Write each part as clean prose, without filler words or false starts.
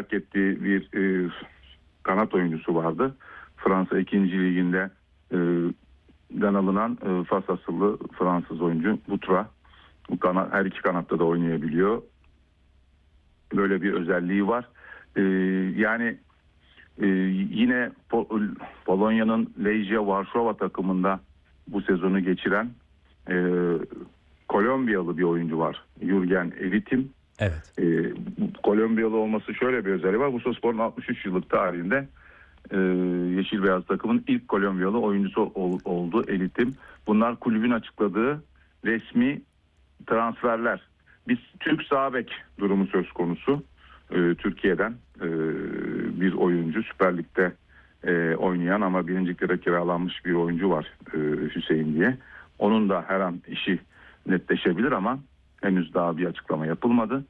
terk ettiği bir kanat oyuncusu vardı. Fransa 2. Liginde den alınan Fas asıllı Fransız oyuncu Butra. Her iki kanatta da oynayabiliyor. Böyle bir özelliği var. Yani yine Polonya'nın Legia Varşova takımında bu sezonu geçiren Kolombiyalı bir oyuncu var. Jürgen Elitim. Evet. Kolombiyalı olması şöyle bir özelliği var. Bursaspor'un 63 yıllık tarihinde Yeşil Beyaz takımın ilk Kolombiyalı oyuncusu oldu Elitim. Bunlar kulübün açıkladığı resmi transferler. Biz Türk sağ bek durumu söz konusu. Türkiye'den bir oyuncu, Süper Lig'de oynayan ama birinciliklere kiralanmış bir oyuncu var, Hüseyin diye. Onun da her an işi netleşebilir ama henüz daha bir açıklama yapılmadı.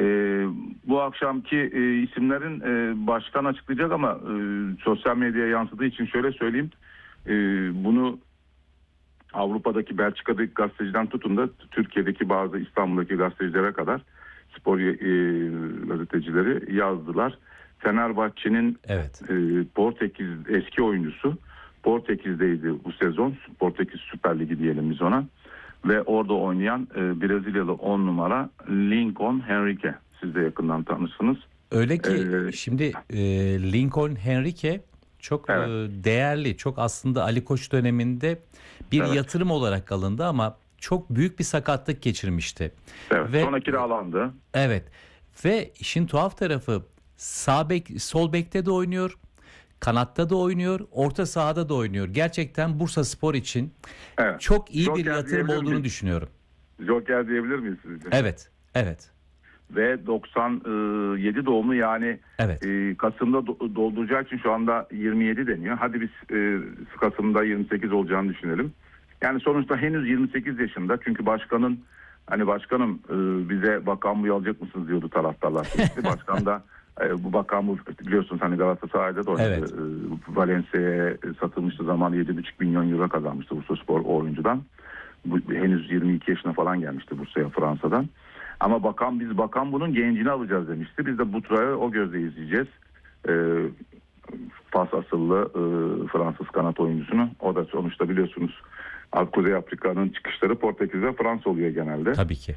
Bu akşamki isimlerin başkan açıklayacak ama sosyal medyaya yansıdığı için şöyle söyleyeyim. Bunu Avrupa'daki, Belçika'daki gazeteciden tutun da Türkiye'deki bazı İstanbul'daki gazetecilere kadar spor gazetecileri yazdılar. Fenerbahçe'nin Portekiz eski oyuncusu Portekiz'deydi bu sezon. Portekiz Süper Ligi diyelim biz ona. Ve orada oynayan Brezilyalı 10 numara Lincoln Henrique. Siz de yakından tanırsınız. Öyle ki şimdi Lincoln Henrique çok değerli, çok aslında Ali Koç döneminde bir yatırım olarak alındı ama çok büyük bir sakatlık geçirmişti. Evet, sonra kiralandı. Evet. Ve işin tuhaf tarafı sağ bek, sol bekte de oynuyor. Kanatta da oynuyor, orta sahada da oynuyor. Gerçekten Bursaspor için çok iyi bir yatırım olduğunu düşünüyorum. Joker diyebilir miyiz sizce? Evet, evet. Ve 97 doğumlu, yani Kasım'da dolduracağı için şu anda 27 deniyor. Hadi biz Kasım'da 28 olacağını düşünelim. Yani sonuçta henüz 28 yaşında. Çünkü başkanın başkanım bize Bakan alacak mısınız diyordu taraftarlar. Başkan da bu Bakan biliyorsunuz hani Galatasaray'da da oynadı. Evet. Valencia'ya satılmıştı zaman 7,5 milyon euro kazanmıştı Bursaspor o oyuncudan. Henüz 22 yaşına falan gelmişti Bursa'ya Fransa'dan. Ama Bakan bunun gencini alacağız demişti. Biz de Butra'yı o gözle izleyeceğiz. Fas asıllı Fransız kanat oyuncusunu. O da sonuçta biliyorsunuz Kuzey Afrika'nın çıkışları Portekiz ve Fransa oluyor genelde. Tabii ki.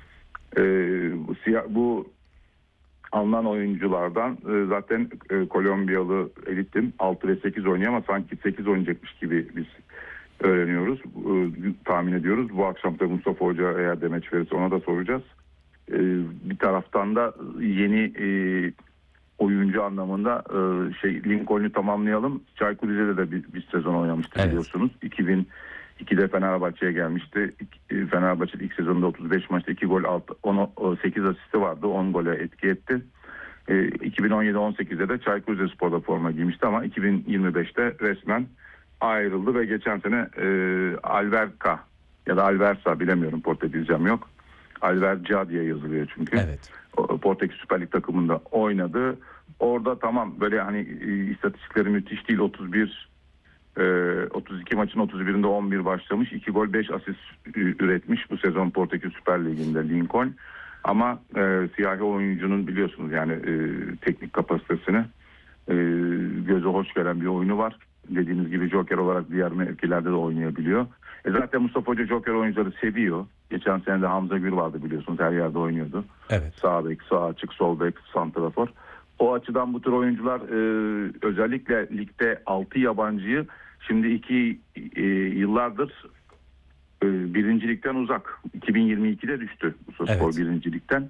Bu alınan oyunculardan zaten Kolombiyalı Elitim 6 ve 8 oynuyor ama sanki 8 oynayacakmış gibi biz öğreniyoruz. Tahmin ediyoruz. Bu akşam da Mustafa Hoca eğer demeç verirse ona da soracağız. Bir taraftan da yeni oyuncu anlamında Lincoln'u tamamlayalım. Çaykur Rize'de de bir sezon oynamıştı biliyorsunuz. 2002'de Fenerbahçe'ye gelmişti. Fenerbahçe ilk sezonunda 35 maçta 2 gol 8 asisti vardı. 10 gole etki etti. 2017-18'de de Çaykur Rizespor'da forma giymişti ama 2025'te resmen ayrıldı ve geçen sene Alverca ya da Alversa, bilemiyorum, Portekizcem yok. Alverca diye yazılıyor çünkü. Evet. Portekiz Süper Lig takımında oynadı. Orada tamam böyle hani istatistikleri müthiş değil. 32 maçın 31'inde 11 başlamış. 2 gol 5 asist üretmiş bu sezon Portekiz Süper Ligi'nde Lincoln. Ama siyahi oyuncunun biliyorsunuz yani teknik kapasitesini göze hoş gelen bir oyunu var. Dediğiniz gibi Joker olarak diğer mevkilerde de oynayabiliyor. Zaten Mustafa Hoca Joker oyuncuları seviyor. Geçen sene de Hamza Gür vardı biliyorsunuz, her yerde oynuyordu. Evet. Sağ bek, sağ açık, sol bek, santrafor. O açıdan bu tür oyuncular özellikle ligde 6 yabancıyı şimdi yıllardır birincilikten uzak. 2022'de düştü Bursaspor birincilikten.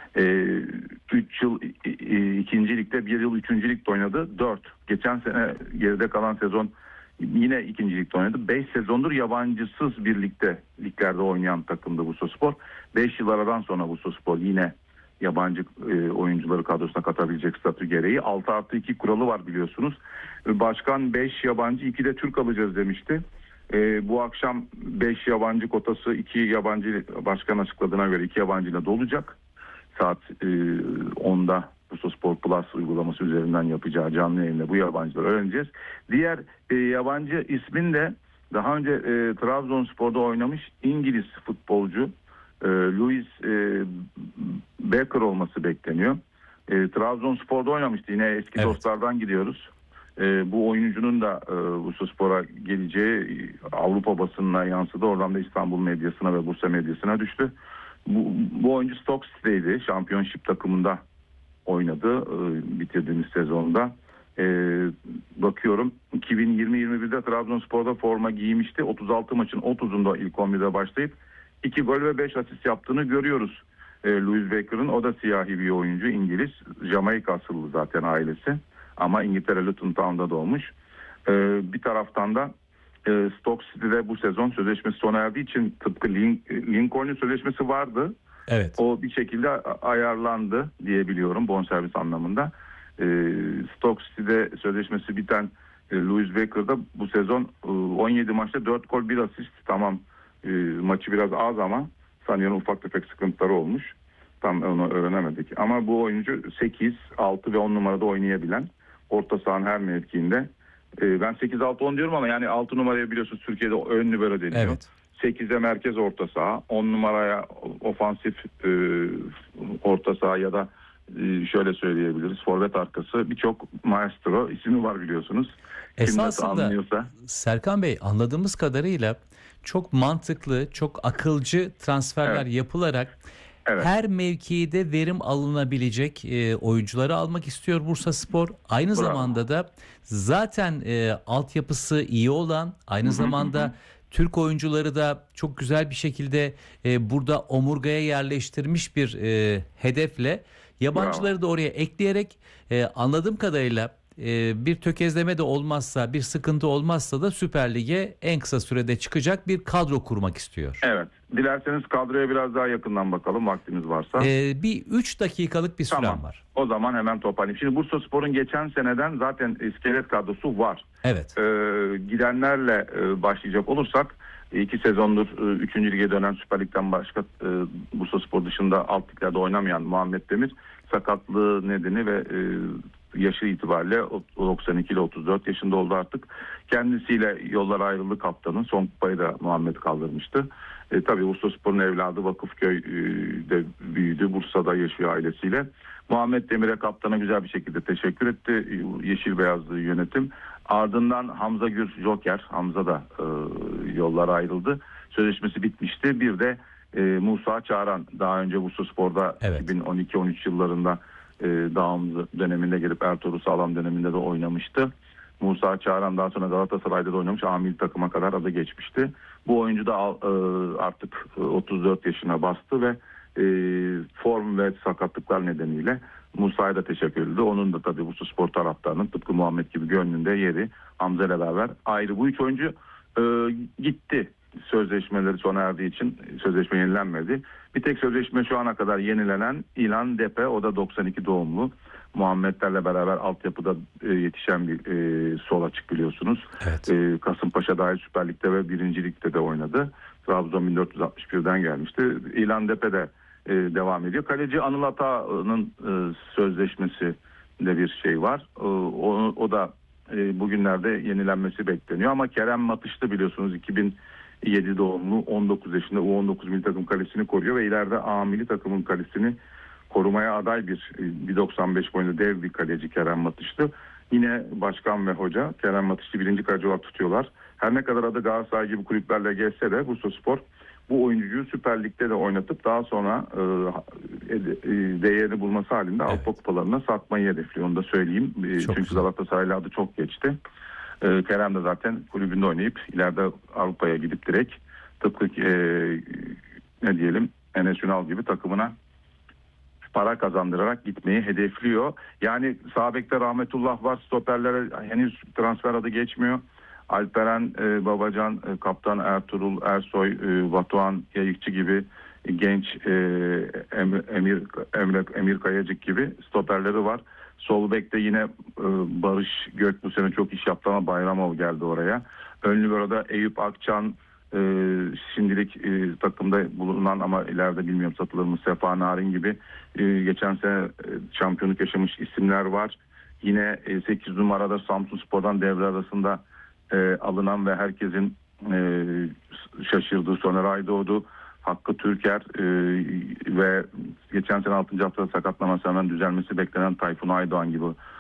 3 yıl ikincilikte, 1 yıl üçüncülükte oynadı. 4. Geçen sene geride kalan sezon yine ikincilikte oynadı. 5 sezondur yabancısız birlikte liglerde oynayan takımdı Bursaspor. 5 yıl aradan sonra Bursaspor yine yabancı oyuncuları kadrosuna katabilecek statü gereği 6+2 kuralı var biliyorsunuz. Başkan 5 yabancı 2 de Türk alacağız demişti. Bu akşam 5 yabancı kotası 2 yabancı başkan açıkladığına göre 2 yabancıyla dolacak. Saat 10'da Bursaspor Plus uygulaması üzerinden yapacağı canlı yayında bu yabancıları öğreneceğiz. Diğer yabancı ismin de daha önce Trabzonspor'da oynamış İngiliz futbolcu Louis Becker olması bekleniyor. Trabzonspor'da oynamıştı. Yine eski dostlardan gidiyoruz. Bu oyuncunun da Bursaspor'a geleceği Avrupa basınına yansıdı. Oradan da İstanbul medyasına ve Bursa medyasına düştü. Bu oyuncu Stoke City'deydi. Şampiyonşip takımında oynadı bitirdiğimiz sezonda. Bakıyorum 2020-21'de Trabzonspor'da forma giymişti. 36 maçın 30'unda ilk 11'de başlayıp 2 gol ve 5 asist yaptığını görüyoruz. Louis Baker'ın, o da siyahi bir oyuncu, İngiliz. Jamaika asıllı zaten ailesi. Ama İngiltere Luton Town'da doğmuş. Bir taraftan da Stoke City'de bu sezon sözleşmesi sona erdiği için tıpkı Lincoln'un sözleşmesi vardı. Evet. O bir şekilde ayarlandı diyebiliyorum bonservis anlamında. Stoke City'de sözleşmesi biten Louis Baker'da bu sezon 17 maçta 4 gol 1 asist. Tamam, maçı biraz az ama sanıyorum ufak tefek sıkıntıları olmuş. Tam onu öğrenemedik. Ama bu oyuncu 8, 6 ve 10 numarada oynayabilen, orta sahanın her mevkiinde. Ben 8-6-10 diyorum ama yani 6 numaraya biliyorsunuz Türkiye'de ön libero deniyor. Evet. 8'e merkez orta saha, 10 numaraya ofansif orta saha ya da şöyle söyleyebiliriz, forvet arkası, birçok maestro ismi var biliyorsunuz. Esasında Serkan Bey, anladığımız kadarıyla çok mantıklı, çok akılcı transferler yapılarak her mevkide verim alınabilecek oyuncuları almak istiyor Bursaspor. Aynı zamanda da zaten altyapısı iyi olan, aynı zamanda Türk oyuncuları da çok güzel bir şekilde burada omurgaya yerleştirmiş bir hedefle yabancıları da oraya ekleyerek anladığım kadarıyla bir tökezleme de olmazsa, bir sıkıntı olmazsa da Süper Lig'e en kısa sürede çıkacak bir kadro kurmak istiyor. Evet. Dilerseniz kadroya biraz daha yakından bakalım vaktimiz varsa. Bir 3 dakikalık bir sürem var. O zaman hemen toparlayayım. Şimdi Bursaspor'un geçen seneden zaten iskelet kadrosu var. Evet. Gidenlerle başlayacak olursak 2 sezondur 3. lige dönen, Süper Lig'den başka Bursaspor dışında alt liglerde oynamayan Muhammed Demir sakatlığı nedeni ve yaşı itibariyle 92 ile 34 yaşında oldu artık. Kendisiyle yollar ayrıldı kaptanın. Son kupayı da Muhammed kaldırmıştı. Tabii Bursaspor'un evladı, Vakıfköy'de büyüdü. Bursa'da yaşıyor ailesiyle. Muhammed Demir'e, kaptana güzel bir şekilde teşekkür etti yeşil beyazlı yönetim. Ardından Hamza Gür Joker, Hamza da yollar ayrıldı. Sözleşmesi bitmişti. Bir de Musa Çağran, daha önce Bursaspor'da 2012-13 yıllarında Dağımız döneminde gelip Ertuğrul Sağlam döneminde de oynamıştı. Musa Çağran daha sonra Galatasaray'da da oynamış. A-milli takıma kadar adı geçmişti. Bu oyuncu da artık 34 yaşına bastı ve form ve sakatlıklar nedeniyle Musa'ya da teşekkür edildi. Onun da tabii Bursaspor taraftarının tıpkı Muhammed gibi gönlünde yeri, Hamza ile beraber ayrı. Bu üç oyuncu gitti. Sözleşmeleri sona erdiği için sözleşme yenilenmedi. Bir tek sözleşme şu ana kadar yenilenen İlan Depe, o da 92 doğumlu. Muhammedlerle beraber altyapıda yetişen bir sol açık biliyorsunuz. Evet. Kasımpaşa dahil Süper Lig'de ve 1. Lig'de de oynadı. Trabzon 1461'den gelmişti. İlan Depe de devam ediyor. Kaleci Anıl Ata'nın sözleşmesi de bir şey var. O da bugünlerde yenilenmesi bekleniyor. Ama Kerem Matışlı biliyorsunuz 2007 doğumlu, 19 yaşında U19 milli takım kalesini koruyor ve ileride A milli takımın kalesini korumaya aday bir 1.95 boyunda dev bir kaleci Kerem Matışlı. Yine başkan ve hoca Kerem Matışlı 1. kaleci olarak tutuyorlar. Her ne kadar adı Galatasaray gibi kulüplerle gelse de Bursaspor bu oyuncuyu Süper Lig'de de oynatıp daha sonra değerini bulması halinde Avrupa kupalarına satmayı hedefliyor. Onu da söyleyeyim. Çünkü Galatasaray'la adı çok geçti. Kerem de zaten kulübünde oynayıp ileride Avrupa'ya gidip direkt tıpkı ne diyelim Enes Ünal gibi takımına para kazandırarak gitmeyi hedefliyor. Yani sağ bekte Rahmetullah var. Stoperlere henüz transfer adı geçmiyor. Alperen Babacan, kaptan Ertuğrul Ersoy, Batuhan Yayıkçı gibi genç Emir Kayacık gibi stoperleri var. Sol bekte yine Barış Gök bu sene çok iş yaptı ama Bayramov geldi oraya. Ön libero'da Eyüp Akçan, şimdilik takımda bulunan ama ileride bilmiyorum satılır mı, Sefa Narin gibi geçen sene şampiyonluk yaşamış isimler var. Yine 8 numarada Samsunspor'dan devre arasında alınan ve herkesin şaşırdığı Soner Aydoğdu. Hakkı Türker ve geçen sene 6. haftada sakatlaması hemen düzelmesi beklenen Tayfun Aydoğan gibi